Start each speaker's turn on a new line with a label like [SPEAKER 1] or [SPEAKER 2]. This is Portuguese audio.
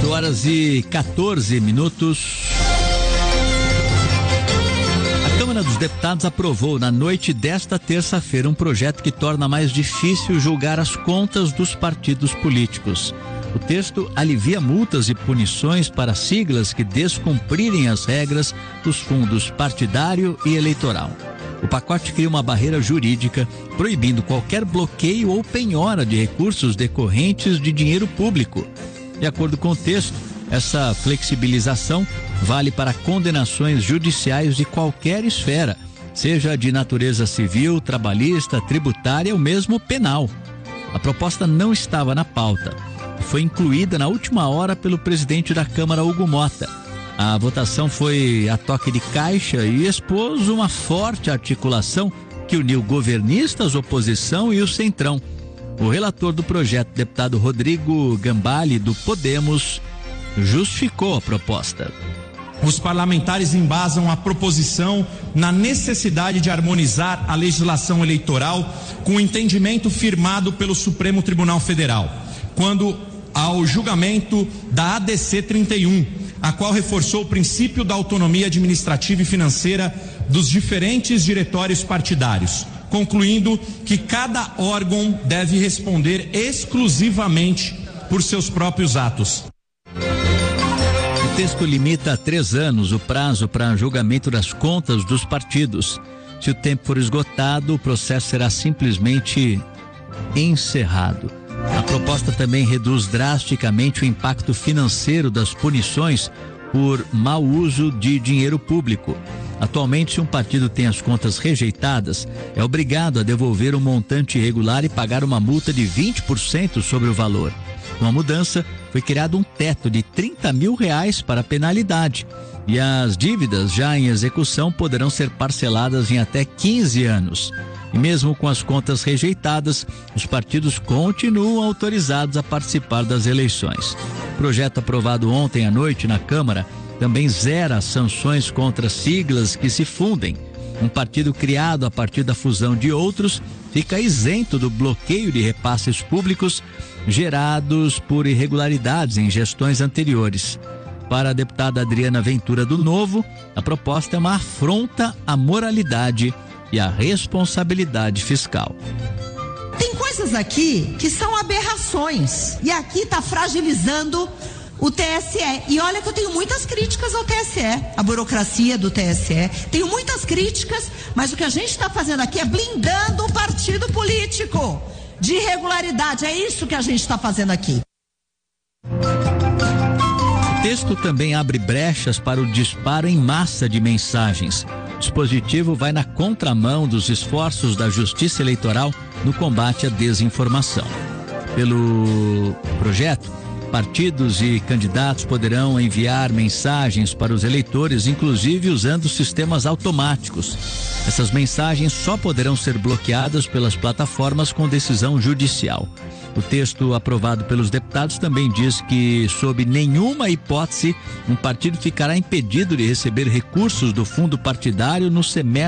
[SPEAKER 1] 8h14. A Câmara dos Deputados aprovou na noite desta terça-feira um projeto que torna mais difícil julgar as contas dos partidos políticos. O texto alivia multas e punições para siglas que descumprirem as regras dos fundos partidário e eleitoral. O pacote cria uma barreira jurídica proibindo qualquer bloqueio ou penhora de recursos decorrentes de dinheiro público. De acordo com o texto, essa flexibilização vale para condenações judiciais de qualquer esfera, seja de natureza civil, trabalhista, tributária ou mesmo penal. A proposta não estava na pauta. Foi incluída na última hora pelo presidente da Câmara, Hugo Mota. A votação foi a toque de caixa e expôs uma forte articulação que uniu governistas, oposição e o Centrão. O relator do projeto, deputado Rodrigo Gambale, do Podemos, justificou a proposta.
[SPEAKER 2] Os parlamentares embasam a proposição na necessidade de harmonizar a legislação eleitoral com o entendimento firmado pelo Supremo Tribunal Federal, quando ao julgamento da ADC 31, a qual reforçou o princípio da autonomia administrativa e financeira dos diferentes diretórios partidários, concluindo que cada órgão deve responder exclusivamente por seus próprios atos.
[SPEAKER 1] O texto limita a 3 anos o prazo para julgamento das contas dos partidos. Se o tempo for esgotado, o processo será simplesmente encerrado. A proposta também reduz drasticamente o impacto financeiro das punições por mau uso de dinheiro público. Atualmente, se um partido tem as contas rejeitadas, é obrigado a devolver um montante irregular e pagar uma multa de 20% sobre o valor. Com a mudança, foi criado um teto de R$30 mil para a penalidade e as dívidas já em execução poderão ser parceladas em até 15 anos. E mesmo com as contas rejeitadas, os partidos continuam autorizados a participar das eleições. O projeto aprovado ontem à noite na Câmara também zera as sanções contra siglas que se fundem. Um partido criado a partir da fusão de outros fica isento do bloqueio de repasses públicos gerados por irregularidades em gestões anteriores. Para a deputada Adriana Ventura do Novo, a proposta é uma afronta à moralidade e à responsabilidade fiscal.
[SPEAKER 3] Tem coisas aqui que são aberrações e aqui está fragilizando o TSE. E olha que eu tenho muitas críticas ao TSE, a burocracia do TSE. Tenho muitas críticas, mas o que a gente está fazendo aqui é blindando o partido político de irregularidade. É isso que a gente está fazendo aqui.
[SPEAKER 1] O texto também abre brechas para o disparo em massa de mensagens. O dispositivo vai na contramão dos esforços da Justiça Eleitoral no combate à desinformação. Pelo projeto, partidos e candidatos poderão enviar mensagens para os eleitores, inclusive usando sistemas automáticos. Essas mensagens só poderão ser bloqueadas pelas plataformas com decisão judicial. O texto aprovado pelos deputados também diz que, sob nenhuma hipótese, um partido ficará impedido de receber recursos do fundo partidário no semestre